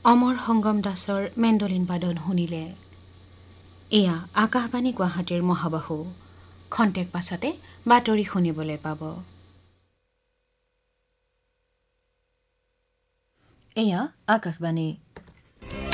অমৰ সংগম দাসৰ মেণ্ডলিন বাদন শুনিলে। এয়া আকাশবাণী গুৱাহাটীৰ মহাবাহু। খন্তেক পাছতে বাতৰি শুনিবলৈ পাব। এয়া আকাশবাণী